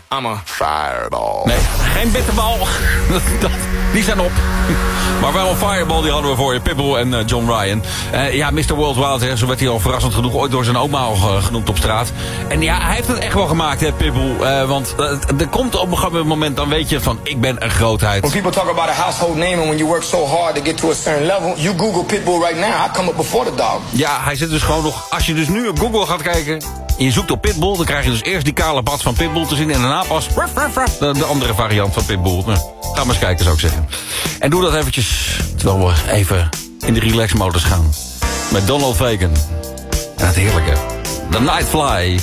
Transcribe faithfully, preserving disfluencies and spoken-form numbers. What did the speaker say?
I'm a fireball. Nee, geen bitterbal. Die zijn op. Maar wel een fireball, die hadden we voor je. Pitbull en uh, John Ryan. Uh, ja, mister Worldwide, hè, zo werd hij al verrassend genoeg ooit door zijn oma al uh, genoemd op straat. En ja, hij heeft het echt wel gemaakt, hè, Pitbull. Uh, want uh, er komt op een gegeven moment, dan weet je van, ik ben een grootheid. When people talk about a household name and when you work so hard to get to a certain level, you Google Pitbull right now, I come up before the dog. Ja, hij zit dus gewoon nog, als je dus nu op Google gaat kijken, en je zoekt op Pitbull, dan krijg je dus eerst die kale bad van Pitbull te zien en daarna pas de, de andere variant van Pitbull. Nou, ga maar eens kijken, zou ik zeggen. En doe dat eventjes, terwijl we even in de relax-modus gaan. Met Donald Fagen. En het heerlijke The Nightfly.